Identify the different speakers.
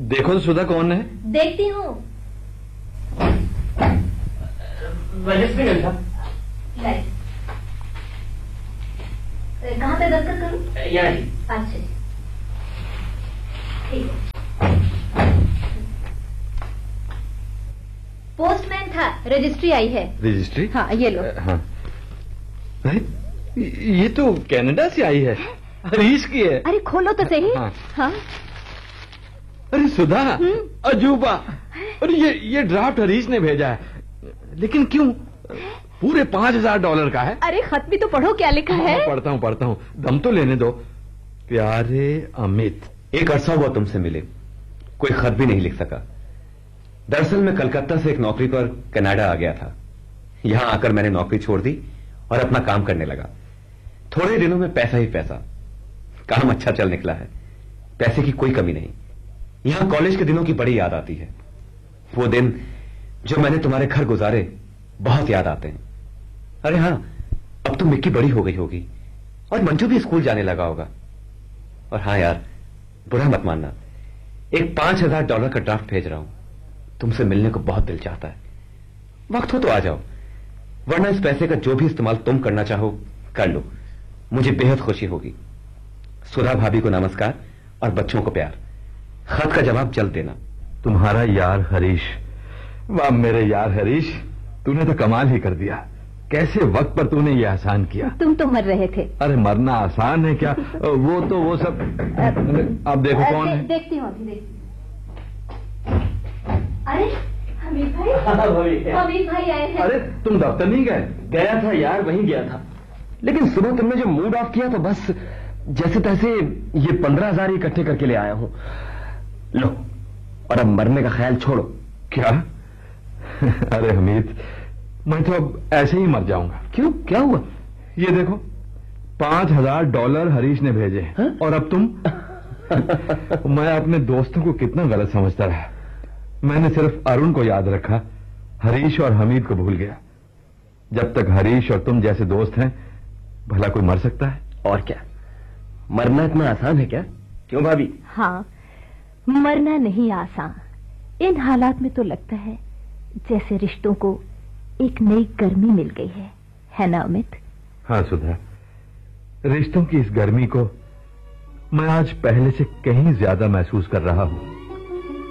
Speaker 1: देखो सुधा कौन है।
Speaker 2: देखती हूँ।
Speaker 3: रजिस्ट्री मिल था।
Speaker 2: कहाँ पे दस्तखत करूँ?
Speaker 3: यहाँ।
Speaker 2: अच्छा ठीक है। पोस्टमैन था, रजिस्ट्री आई है।
Speaker 1: रजिस्ट्री?
Speaker 2: हाँ ये लो।
Speaker 1: हाँ। ये तो कनाडा से आई है, हरीश की है।
Speaker 2: अरे खोलो तो सही।
Speaker 1: हाँ।
Speaker 2: हाँ।
Speaker 1: अरे सुधा, अजूबा। अरे ये ड्राफ्ट हरीश ने भेजा है, लेकिन क्यों? पूरे $5000 का है।
Speaker 2: अरे खत भी तो पढ़ो, क्या लिखा है।
Speaker 1: पढ़ता हूँ, दम तो लेने दो। प्यारे अमित,
Speaker 4: एक अरसा हुआ तुमसे मिले, कोई खत भी नहीं लिख सका। दरअसल मैं कलकत्ता से एक नौकरी पर कनाडा आ गया था। यहां आकर मैंने नौकरी छोड़ दी और अपना काम करने लगा। थोड़े दिनों में पैसा ही पैसा। काम अच्छा चल निकला है, पैसे की कोई कमी नहीं। यहां कॉलेज के दिनों की बड़ी याद आती है। वो दिन जो मैंने तुम्हारे घर गुजारे बहुत याद आते हैं। अरे हां, अब तो मिक्की बड़ी हो गई होगी और मंजू भी स्कूल जाने लगा होगा। और हां यार, बुरा मत मानना, एक $5000 का ड्राफ्ट भेज रहा हूं। तुमसे मिलने को बहुत दिल चाहता है। वक्त हो तो आ जाओ, वरना इस पैसे का जो भी इस्तेमाल तुम करना चाहो कर लो। मुझे बेहद खुशी होगी। सुधा भाभी को नमस्कार और बच्चों को प्यार। खत का जवाब जल्द देना।
Speaker 1: तुम्हारा यार हरीश। वाह मेरे यार हरीश, तूने तो कमाल ही कर दिया। कैसे वक्त पर तूने ये आसान किया।
Speaker 2: तुम तो मर रहे थे।
Speaker 1: अरे मरना आसान है क्या? वो सब। अब देखो कौन है।
Speaker 2: देखती हूँ, अभी देखती हूँ। अरे हमीद भाई। हमीद भाई आए हैं।
Speaker 1: अरे तुम दफ्तर नहीं गए?
Speaker 3: गया था यार, वहीं गया था, लेकिन सुबह तुमने जो मूड ऑफ किया तो बस जैसे तैसे ये 15,000 इकट्ठे करके ले आया हूं। लो, और अब मरने का ख्याल छोड़ो।
Speaker 1: क्या? अरे हमीद, मैं तो अब ऐसे ही मर जाऊंगा।
Speaker 3: क्यों, क्या हुआ?
Speaker 1: ये देखो, $5000 हरीश ने भेजे।
Speaker 3: हा?
Speaker 1: और अब तुम। मैं अपने दोस्तों को कितना गलत समझता रहा। मैंने सिर्फ अरुण को याद रखा, हरीश और हमीद को भूल गया। जब तक हरीश और तुम जैसे दोस्त हैं, भला कोई मर सकता है?
Speaker 3: और क्या, मरना इतना आसान है क्या? क्यों भाभी?
Speaker 2: हाँ, मरना नहीं आसान। इन हालात में तो लगता है जैसे रिश्तों को एक नई गर्मी मिल गई है ना अमित?
Speaker 1: हाँ सुधा, रिश्तों की इस गर्मी को मैं आज पहले से कहीं ज्यादा महसूस कर रहा हूं।